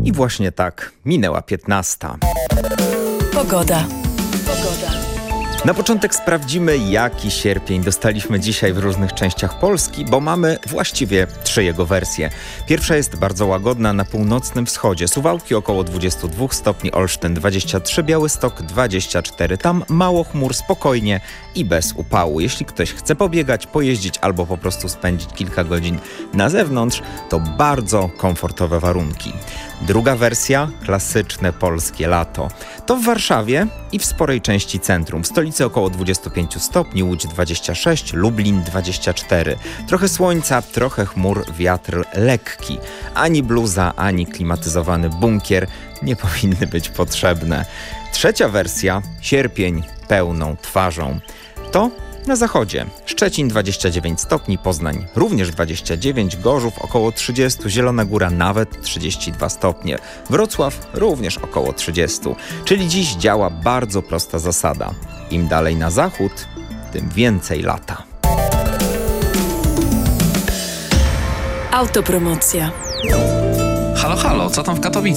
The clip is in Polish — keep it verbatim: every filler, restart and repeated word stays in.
I właśnie tak minęła piętnasta. Pogoda. Na początek sprawdzimy, jaki sierpień dostaliśmy dzisiaj w różnych częściach Polski, bo mamy właściwie trzy jego wersje. Pierwsza jest bardzo łagodna na północnym wschodzie. Suwałki około dwadzieścia dwa stopni, Olsztyn dwadzieścia trzy, Białystok dwadzieścia cztery. Tam mało chmur, spokojnie i bez upału. Jeśli ktoś chce pobiegać, pojeździć albo po prostu spędzić kilka godzin na zewnątrz, to bardzo komfortowe warunki. Druga wersja, klasyczne polskie lato. To w Warszawie i w sporej części centrum. W stolicy około dwadzieścia pięć stopni, Łódź dwadzieścia sześć, Lublin dwadzieścia cztery. Trochę słońca, trochę chmur, wiatr lekki. Ani bluza, ani klimatyzowany bunkier nie powinny być potrzebne. Trzecia wersja, sierpień pełną twarzą. To na zachodzie. Szczecin dwadzieścia dziewięć stopni, Poznań również dwadzieścia dziewięć, Gorzów około trzydzieści, Zielona Góra nawet trzydzieści dwa stopnie, Wrocław również około trzydzieści. Czyli dziś działa bardzo prosta zasada. Im dalej na zachód, tym więcej lata. Autopromocja. Halo, halo, co tam w Katowicach?